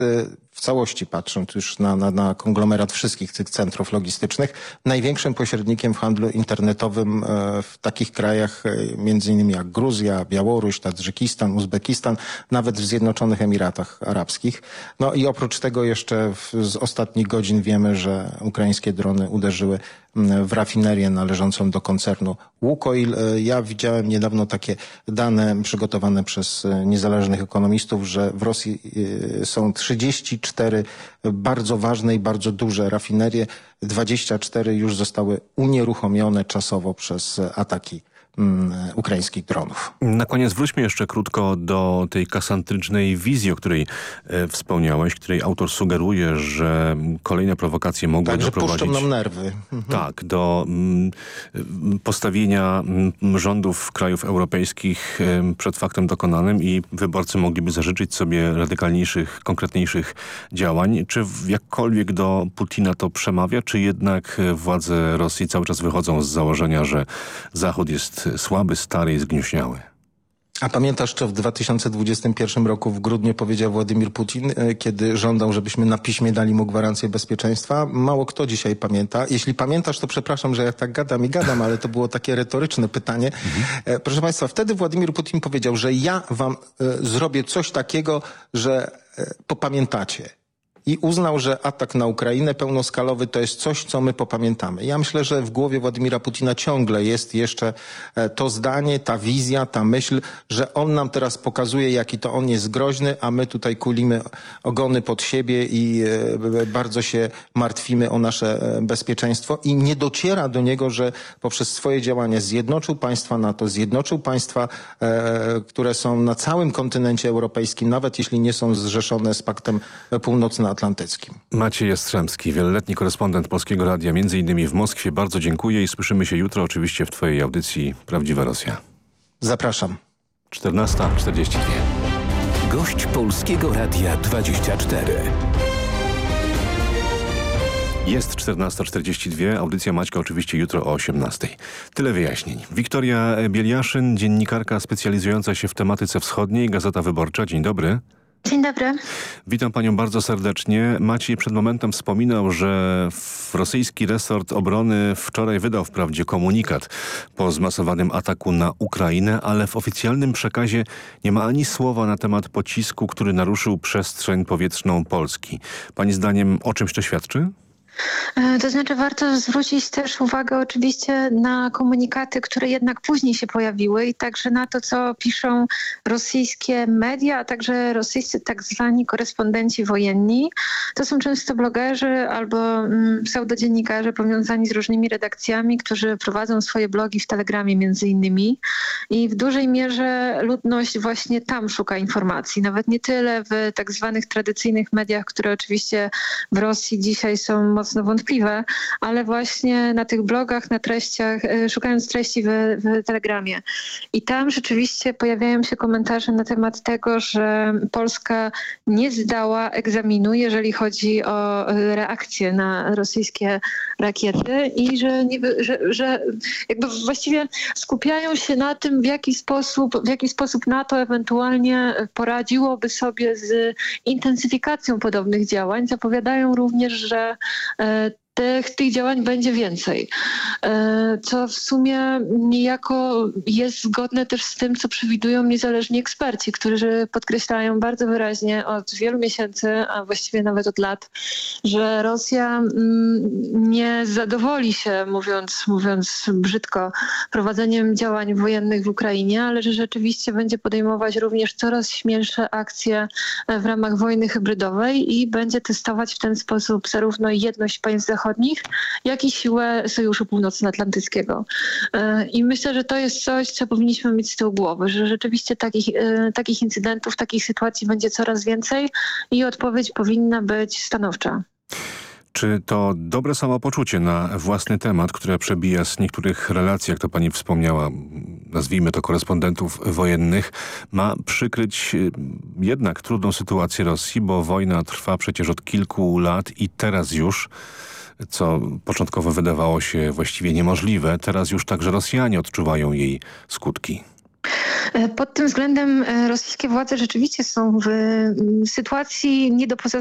w całości patrząc już na konglomerat wszystkich tych centrów logistycznych, największym pośrednikiem w handlu internetowym w takich krajach między innymi jak Gruzja, Białoruś, Tadżykistan, Uzbekistan, nawet w Zjednoczonych Emiratach Arabskich. No i oprócz tego jeszcze z ostatnich godzin wiemy, że ukraińskie drony uderzyły w rafinerię należącą do koncernu Łukoil. Ja widziałem niedawno takie dane przygotowane przez niezależnych ekonomistów, że w Rosji są 34 bardzo ważne i bardzo duże rafinerie. 24 już zostały unieruchomione czasowo przez ataki ukraińskich dronów. Na koniec wróćmy jeszcze krótko do tej kasantrycznej wizji, o której wspomniałeś, której autor sugeruje, że kolejne prowokacje mogły doprowadzić... puszczą nam nerwy. Tak, do postawienia rządów krajów europejskich przed faktem dokonanym i wyborcy mogliby zażyczyć sobie radykalniejszych, konkretniejszych działań. Czy jakkolwiek do Putina to przemawia, czy jednak władze Rosji cały czas wychodzą z założenia, że Zachód jest słaby, stary i zgniuśniały? A pamiętasz, co w 2021 roku w grudniu powiedział Władimir Putin, kiedy żądał, żebyśmy na piśmie dali mu gwarancję bezpieczeństwa? Mało kto dzisiaj pamięta. Jeśli pamiętasz, to przepraszam, że ja tak gadam, ale to było takie retoryczne pytanie. Proszę Państwa, wtedy Władimir Putin powiedział, że ja wam zrobię coś takiego, że popamiętacie. I uznał, że atak na Ukrainę pełnoskalowy to jest coś, co my popamiętamy. Ja myślę, że w głowie Władimira Putina ciągle jest jeszcze to zdanie, ta wizja, ta myśl, że on nam teraz pokazuje, jaki to on jest groźny, a my tutaj kulimy ogony pod siebie i bardzo się martwimy o nasze bezpieczeństwo. I nie dociera do niego, że poprzez swoje działania zjednoczył państwa NATO, zjednoczył państwa, które są na całym kontynencie europejskim, nawet jeśli nie są zrzeszone z Paktem Północnoatlantyckim. Maciej Jastrzębski, wieloletni korespondent Polskiego Radia, między innymi w Moskwie. Bardzo dziękuję i słyszymy się jutro oczywiście w twojej audycji Prawdziwa Rosja. Zapraszam. 14:42. Gość Polskiego Radia 24. Jest 14:42, audycja Maćka oczywiście jutro o 18:00. Tyle wyjaśnień. Wiktoria Bieliaszyn, dziennikarka specjalizująca się w tematyce wschodniej, Gazeta Wyborcza. Dzień dobry. Dzień dobry. Witam panią bardzo serdecznie. Maciej przed momentem wspominał, że rosyjski resort obrony wczoraj wydał wprawdzie komunikat po zmasowanym ataku na Ukrainę, ale w oficjalnym przekazie nie ma ani słowa na temat pocisku, który naruszył przestrzeń powietrzną Polski. Pani zdaniem o czymś to świadczy? To znaczy warto zwrócić też uwagę oczywiście na komunikaty, które jednak później się pojawiły i także na to, co piszą rosyjskie media, a także rosyjscy tak zwani korespondenci wojenni. To są często blogerzy albo pseudodziennikarze powiązani z różnymi redakcjami, którzy prowadzą swoje blogi w Telegramie między innymi i w dużej mierze ludność właśnie tam szuka informacji. Nawet nie tyle w tak zwanych tradycyjnych mediach, które oczywiście w Rosji dzisiaj są mocno wątpliwe, ale właśnie na tych blogach, na treściach, szukając treści w Telegramie. I tam rzeczywiście pojawiają się komentarze na temat tego, że Polska nie zdała egzaminu, jeżeli chodzi o reakcję na rosyjskie rakiety i że jakby właściwie skupiają się na tym, w jaki sposób NATO ewentualnie poradziłoby sobie z intensyfikacją podobnych działań. Zapowiadają również, że tych działań będzie więcej, co w sumie niejako jest zgodne też z tym, co przewidują niezależni eksperci, którzy podkreślają bardzo wyraźnie od wielu miesięcy, a właściwie nawet od lat, że Rosja nie zadowoli się, mówiąc brzydko, prowadzeniem działań wojennych w Ukrainie, ale że rzeczywiście będzie podejmować również coraz śmielsze akcje w ramach wojny hybrydowej i będzie testować w ten sposób zarówno jedność państw zachodnich, jak i siłę Sojuszu Północnoatlantyckiego. I myślę, że to jest coś, co powinniśmy mieć z tyłu głowy, że rzeczywiście takich incydentów, takich sytuacji będzie coraz więcej i odpowiedź powinna być stanowcza. Czy to dobre samopoczucie na własny temat, które przebija z niektórych relacji, jak to pani wspomniała, nazwijmy to korespondentów wojennych, ma przykryć jednak trudną sytuację Rosji, bo wojna trwa przecież od kilku lat i teraz już, co początkowo wydawało się właściwie niemożliwe, teraz już także Rosjanie odczuwają jej skutki. Pod tym względem rosyjskie władze rzeczywiście są w sytuacji nie do